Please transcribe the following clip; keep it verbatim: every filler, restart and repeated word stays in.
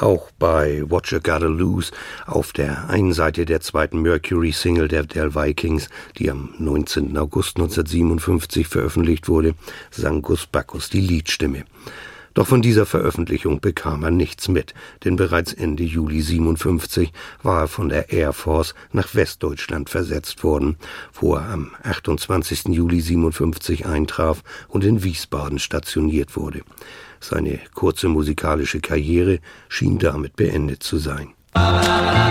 Auch bei What You Gotta Lose, auf der einen Seite der zweiten Mercury-Single der Del Vikings, die am neunzehnten August neunzehnhundertsiebenundfünfzig veröffentlicht wurde, sang Gus Backus die Liedstimme. Doch von dieser Veröffentlichung bekam er nichts mit, denn bereits Ende Juli siebenundfünfzig war er von der Air Force nach Westdeutschland versetzt worden, wo er am achtundzwanzigsten Juli siebenundfünfzig eintraf und in Wiesbaden stationiert wurde. Seine kurze musikalische Karriere schien damit beendet zu sein.